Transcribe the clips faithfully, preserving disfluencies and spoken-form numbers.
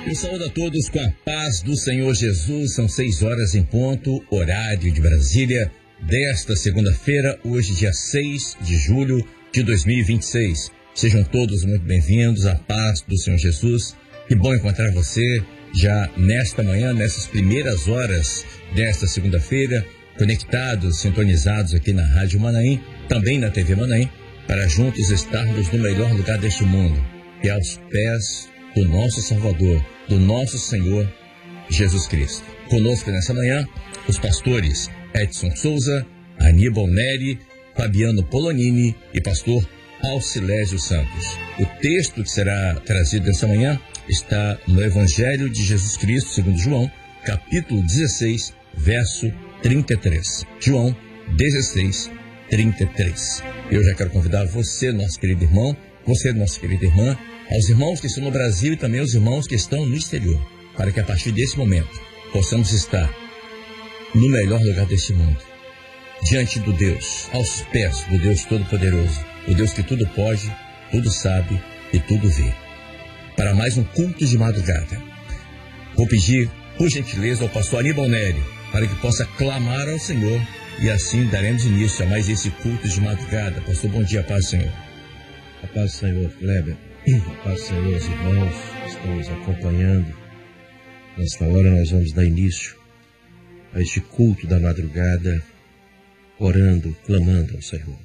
Eu saúdo a todos com a paz do Senhor Jesus. São seis horas em ponto, horário de Brasília, desta segunda-feira, hoje dia seis de julho de dois mil e vinte e seis. Sejam todos muito bem-vindos à paz do Senhor Jesus. Que bom encontrar você já nesta manhã, nessas primeiras horas desta segunda-feira, conectados, sintonizados aqui na Rádio Manaim, também na T V Manaim, para juntos estarmos no melhor lugar deste mundo, que é aos pés do nosso Salvador, do nosso Senhor Jesus Cristo. Conosco nessa manhã, os pastores Edson Souza, Aníbal Neri, Fabiano Polonini e pastor Alcilésio Santos. O texto que será trazido nessa manhã está no Evangelho de Jesus Cristo, segundo João, capítulo dezesseis, verso trinta e três. João dezesseis, trinta e três. Eu já quero convidar você, nosso querido irmão, você, nossa querida irmã, aos irmãos que estão no Brasil e também aos irmãos que estão no exterior, para que a partir desse momento possamos estar no melhor lugar deste mundo, diante do Deus, aos pés do Deus Todo-Poderoso, o Deus que tudo pode, tudo sabe e tudo vê. Para mais um culto de madrugada, vou pedir, por gentileza, ao pastor Aníbal Neri, para que possa clamar ao Senhor e assim daremos início a mais esse culto de madrugada. Pastor, bom dia, paz do Senhor. A paz do Senhor, Kleber. A paz do Senhor, os irmãos que estão nos acompanhando. Nesta hora nós vamos dar início a este culto da madrugada, orando, clamando ao Senhor.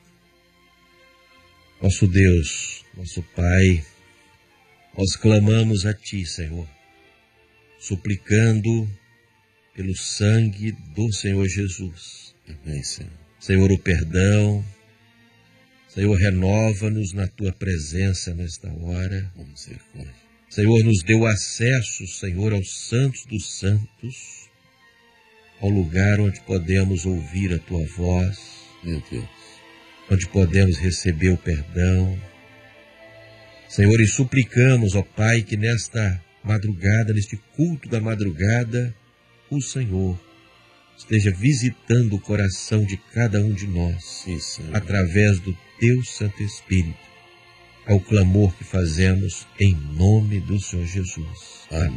Nosso Deus, nosso Pai, nós clamamos a Ti, Senhor, suplicando pelo sangue do Senhor Jesus. Amém, Senhor. Senhor, o perdão. Senhor, renova-nos na Tua presença nesta hora. Senhor, nos deu acesso, Senhor, aos santos dos santos, ao lugar onde podemos ouvir a Tua voz, meu Deus, onde podemos receber o perdão. Senhor, e suplicamos, ó Pai, que nesta madrugada, neste culto da madrugada, o Senhor esteja visitando o coração de cada um de nós, isso, através do Teu Santo Espírito. É o clamor que fazemos em nome do Senhor Jesus. Amém.